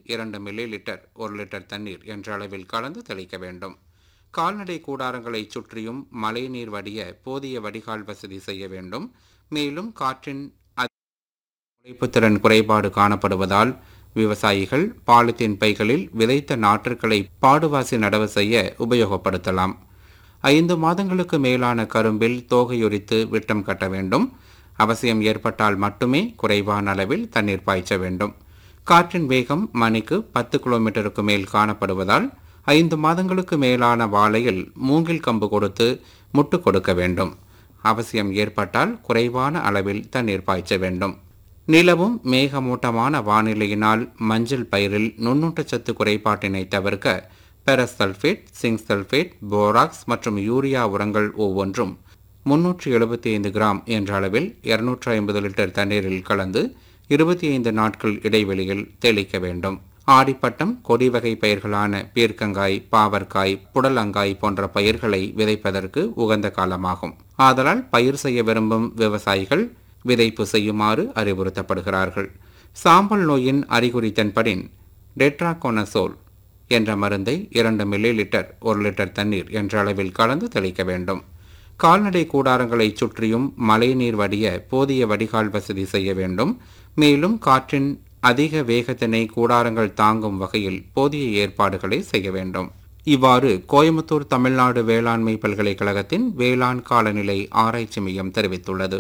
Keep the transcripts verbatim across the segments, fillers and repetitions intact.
இரண்டு milli litre ஒரு litre தண்ணீர் என்ற அளவில் கலந்து தெளிக்க வேண்டும். கால்நடை கூடாரங்களை சுற்றியும் மழைநீர் வடிய போதிய வடிகால் வசதி செய்ய வேண்டும். மேலும் காற்றின் உழைப்புத்திறன் குறைபாடு காணப்படுவதால் விவசாயிகள் பாலித்தீன் பைகளில் விதைத்த நாற்றுக்களை பாடுவாசி நடவு செய்ய உபயோகப்படுத்தலாம். ஐந்து மாதங்களுக்கு மேலான கரும்பில் தோகையுரித்து விட்டம் கட்ட வேண்டும். அவசியம் ஏற்பட்டால் மட்டுமே குறைவான அளவில் தண்ணீர் பாய்ச்ச வேண்டும். காற்றின் வேகம் மணிக்கு பத்து கிலோமீட்டருக்கு மேல் காணப்படுவதால் ஐந்து மாதங்களுக்கு மேலான வாழையில் மூங்கில் கம்பு கொடுத்து முட்டு கொடுக்க வேண்டும். அவசியம் ஏற்பட்டால் குறைவான அளவில் தண்ணீர் பாய்ச்ச வேண்டும். நிலவும் மேகமூட்டமான வானிலையினால் மஞ்சள் பயிரில் நுண்ணூட்டச்சத்து குறைபாட்டினை தவிர்க்க பெரசல்ஃபேட், சிங்க் சல்ஃபேட், போராக்ஸ் மற்றும் யூரியா உரங்கள் ஒவ்வொன்றும் முன்னூற்றி எழுபத்தி ஐந்து கிராம் என்ற அளவில் இருநூற்றி ஐம்பது லிட்டர் தண்ணீரில் கலந்து இருபத்தி ஐந்து நாட்கள் இடைவெளியில் தெளிக்க வேண்டும். ஆடிப்பட்டம் கொடி வகை பயிர்களான பீர்க்கங்காய், பாவற்காய், புடலங்காய் போன்ற பயிர்களை விதைப்பதற்கு உகந்த காலமாகும். ஆதலால் பயிர் செய்ய விரும்பும் விவசாயிகள் விதைப்பு செய்யுமாறு அறிவுறுத்தப்படுகிறார்கள். சாம்பல் நோயின் அறிகுறி தென்படின் டெட்ராகோனசோல் என்ற மருந்தை இரண்டு மில்லி லிட்டர் ஒரு லிட்டர் தண்ணீர் என்ற அளவில் கலந்து தெளிக்க வேண்டும். கால்நடை கூடாரங்களை சுற்றியும் மழைநீர் வடிய போதிய வடிகால் வசதி செய்ய வேண்டும். மேலும் காற்றின் அதிக வேகத்தினை கூடாரங்கள் தாங்கும் வகையில் போதிய ஏற்பாடுகளை செய்ய வேண்டும். இவ்வாறு கோயம்புத்தூர் தமிழ்நாடு வேளாண்மை பல்கலைக்கழகத்தின் வேளாண் காலநிலை ஆராய்ச்சி மையம் தெரிவித்துள்ளது.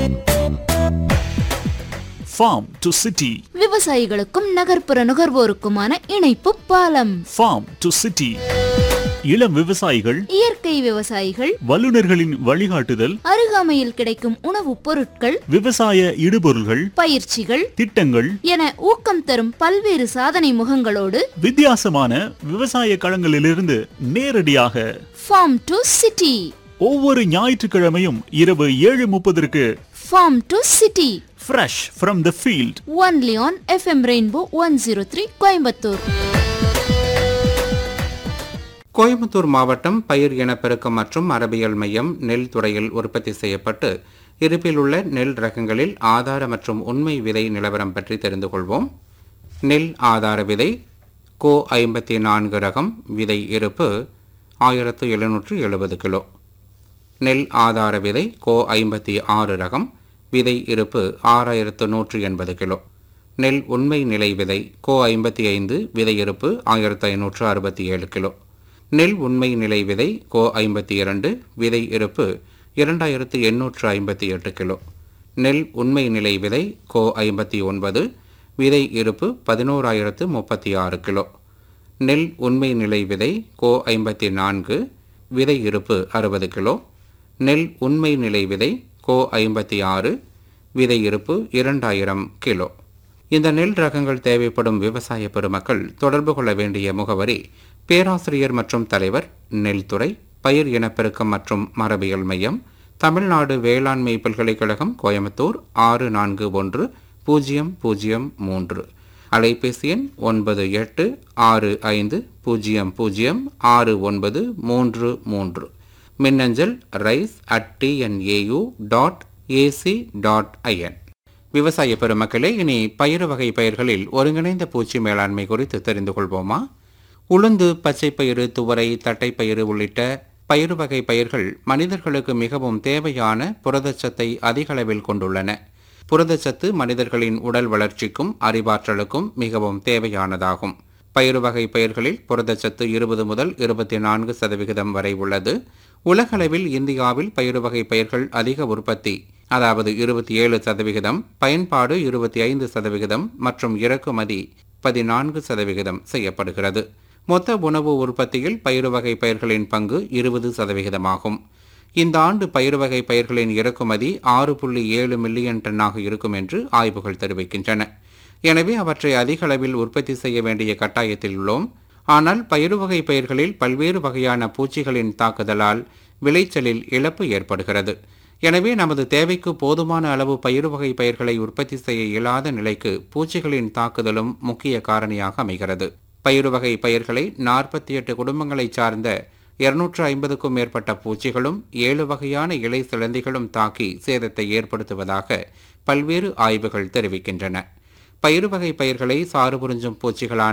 Farm to City. விவசாயிகளுக்கும் நகர்ப்புற நுகர்வோருக்குமான இணைப்பு பாலம். Farm to City. இளம் விவசாயிகள், இயற்கை விவசாயிகள், வல்லுநர்களின் வழிகாட்டுதல், அருகாமையில் கிடைக்கும் உணவுப் பொருட்கள், விவசாய இடுபொருள்கள், பயிற்சிகள், திட்டங்கள் என ஊக்கம் தரும் பல்வேறு சாதனை முகங்களோடு வித்தியாசமான விவசாய களங்களிலிருந்து நேரடியாக Farm to City. ஒவ்வொரு ஞாயிற்றுக்கிழமையும் இரவு ஏழு முப்பதற்கு Farm to City. Fresh from the field. Only on F M Rainbow one oh three Coimbatore. Coimbatore மாவட்டம் பயிர் இனப்பெருக்கம் மற்றும் மரபியல் மையம் நெல் துறையில் உற்பத்தி செய்யப்பட்டு இருப்பில் உள்ள நெல் ரகங்களில் ஆதார மற்றும் உண்மை விதை நிலவரம் பற்றி தெரிந்து கொள்வோம். நெல் ஆதார விதை கோ ஐம்பத்தி நான்கு ரகம், விதை இருப்பு ஆயிரத்து எழுநூற்று எழுபது கிலோ. நெல் ஆதார விதை கோ ஐம்பத்தி ஆறு ரகம், விதை இருப்பு ஆறாயிரத்து நூற்று எண்பது கிலோ. நெல் உண்மை நிலை விதை கோ ஐம்பத்தி ஐந்து, விதை இருப்பு ஆயிரத்து ஐநூற்று அறுபத்தி ஏழு கிலோ. நெல் உண்மை நிலை விதை கோ ஐம்பத்தி இரண்டு, விதை இருப்பு இரண்டாயிரத்து எண்ணூற்று ஐம்பத்தி எட்டு கிலோ. நெல் உண்மை நிலை விதை கோ ஐம்பத்தி ஒன்பது, விதை இருப்பு பதினோராயிரத்து முப்பத்தி ஆறு கிலோ. நெல் உண்மை நிலை விதை கோ ஐம்பத்தி நான்கு, விதை இருப்பு அறுபது கிலோ. நெல் உண்மை நிலை விதை கோ ஐம்பத்தி ஆறு, விதை இருப்பு இரண்டாயிரம் கிலோ. இந்த நெல் ரகங்கள் தேவைப்படும் விவசாய பெருமக்கள் தொடர்பு கொள்ள வேண்டிய முகவரி பேராசிரியர் மற்றும் தலைவர், நெல்துறை, பயிர் இனப்பெருக்கம் மற்றும் மரபியல் மையம், தமிழ்நாடு வேளாண்மை பல்கலைக்கழகம், கோயம்புத்தூர் ஆறு நான்கு ஒன்று பூஜ்ஜியம் பூஜ்ஜியம் மூன்று. அலைபேசி எண் ஒன்பது எட்டு ஆறு ஐந்து பூஜ்ஜியம் பூஜ்ஜியம் ஆறு ஒன்பது மூன்று மூன்று. மின்னஞ்சல் rice at TNAU dot AC dot IN. விவசாய பெருமக்களே, இனி பயிறு வகை பயிர்களில் ஒருங்கிணைந்த பூச்சி மேலாண்மை குறித்து தெரிந்து கொள்வோமா? உளுந்து, பச்சைப்பயிறு, துவரை, தட்டைப்பயிறு உள்ளிட்ட பயிறு வகை பயிர்கள் மனிதர்களுக்கு மிகவும் தேவையான புரதச்சத்தை அதிக அளவில் கொண்டுள்ளன. புரதச்சத்து மனிதர்களின் உடல் வளர்ச்சிக்கும் அறிவாற்றலுக்கும் மிகவும் தேவையானதாகும். பயிறு வகை பயிர்களில் புரதச்சத்து இருபது முதல் இருபத்தி நான்கு சதவிகிதம் வரை உள்ளது. உலகளவில் இந்தியாவில் பயிறு வகை பயிர்கள் அதிக உற்பத்தி, அதாவது இருபத்தி ஏழு சதவிகிதம், பயன்பாடு இருபத்தி ஐந்து சதவிகிதம் மற்றும் இறக்குமதி பதினான்கு சதவிகிதம் செய்யப்படுகிறது. மொத்த உணவு உற்பத்தியில் பயிறு வகை பயிர்களின் பங்கு இருபது சதவிகிதமாகும். இந்த ஆண்டு பயிறு வகை பயிர்களின் இறக்குமதி ஆறு புள்ளி ஏழு மில்லியன் டன்னாக இருக்கும் என்று ஆய்வுகள் தெரிவிக்கின்றன. எனவே அவற்றை அதிக அளவில் உற்பத்தி செய்ய வேண்டிய கட்டாயத்தில் உள்ளோம். ஆனால் பயிறு வகை பயிர்களில் பல்வேறு வகையான பூச்சிகளின் தாக்குதலால் விளைச்சலில் இழப்பு ஏற்படுகிறது. எனவே நமது தேவைக்கு போதுமான அளவு பயிறு வகை பயிர்களை உற்பத்தி செய்ய இயலாத நிலைக்கு பூச்சிகளின் தாக்குதலும் முக்கிய காரணியாக அமைகிறது. பயிறு வகை பயிர்களை நாற்பத்தி எட்டு குடும்பங்களைச் சார்ந்த இருநூற்று ஐம்பதுக்கும் மேற்பட்ட பூச்சிகளும் ஏழு வகையான இலை சிலந்திகளும் தாக்கி சேதத்தை ஏற்படுத்துவதாக பல்வேறு ஆய்வுகள் தெரிவிக்கின்றன. பயிறு வகை பயிர்களை சாறு புரிஞ்சும் பூச்சிகளான